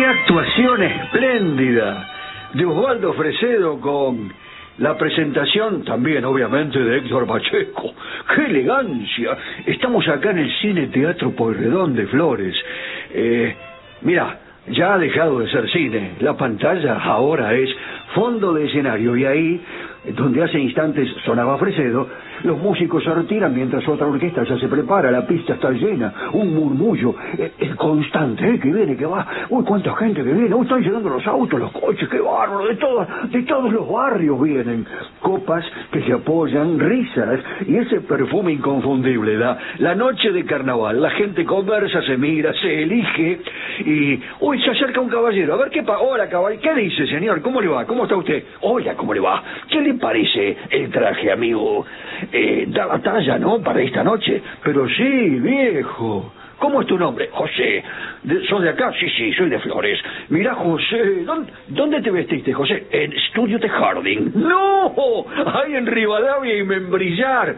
Qué actuación espléndida de Osvaldo Fresedo con la presentación también, obviamente, de Héctor Pacheco. ¡Qué elegancia! Estamos acá en el Cine Teatro Pueyrredón de Flores. Mira, ya ha dejado de ser cine. La pantalla ahora es fondo de escenario y ahí, donde hace instantes sonaba Fresedo, los músicos se retiran mientras otra orquesta ya se prepara, la pista está llena, un murmullo constante, que viene, que va, uy, cuánta gente que viene, uy, están llegando los autos, los coches, qué bárbaro, de todos los barrios vienen, copas que se apoyan, risas, y ese perfume inconfundible, la noche de carnaval, la gente conversa, se mira, se elige, y, uy, se acerca un caballero, a ver qué pasa, hola caballero, ¿qué dice señor? ¿Cómo le va? ¿Cómo está usted? Hola, ¿cómo le va? ¿Qué le parece el traje, amigo? Da la talla, ¿no? Para esta noche. Pero sí, viejo. ¿Cómo es tu nombre? José. ¿Sos de acá? Sí, sí, soy de Flores. Mirá, José, ¿dónde te vestiste, José? En Estudio de Harding. ¡No! Ahí en Rivadavia y Membrillar.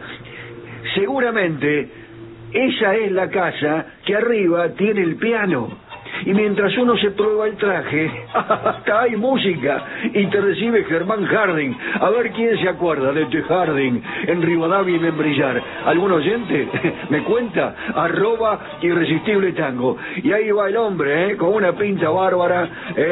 Seguramente esa es la casa que arriba tiene el piano. Y mientras uno se prueba el traje, hasta hay música, y te recibe Germán Harding. A ver quién se acuerda de este Harding en Rivadavia y Membrillar. ¿Algún oyente? Me cuenta, @irresistible tango. Y ahí va el hombre, con una pinta bárbara,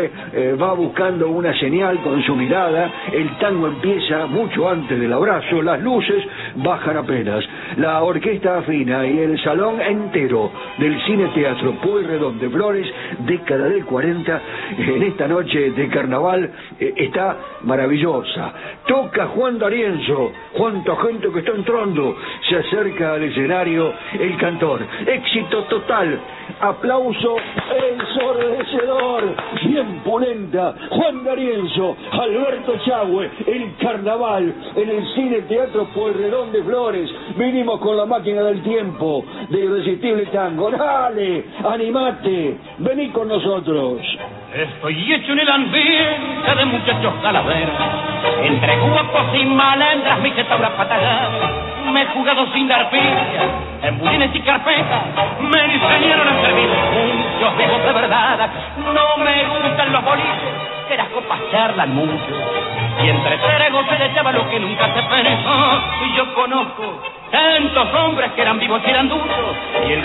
va buscando una señal con su mirada. El tango empieza mucho antes del abrazo, las luces bajan apenas. La orquesta afina y el salón entero del Cine Teatro Pueyrredón de Flores, década del 40, en esta noche de carnaval, está maravillosa. Toca Juan D'Arienzo, cuánta gente que está entrando, se acerca al escenario el cantor, éxito total, aplauso ensordecedor, bien polenta, Juan D'Arienzo, Alberto Chagüe, el carnaval en el Cine Teatro Pueyrredón de Flores. Vinimos con la máquina del tiempo de Irresistible Tango. Dale, animate, vení con nosotros. Estoy hecho en el ambiente de muchachos calaveras, entre guapos y malandras mi jetaura patagada. Me he jugado sin dar pilla, en bulines y carpetas, me enseñaron a servir muchos viejos de verdad. No me gustan los boliches, que las copas charlan mucho, y entre tragos se le echaba lo que nunca se pensó. Y yo conozco tantos hombres que eran vivos y eran duros, y el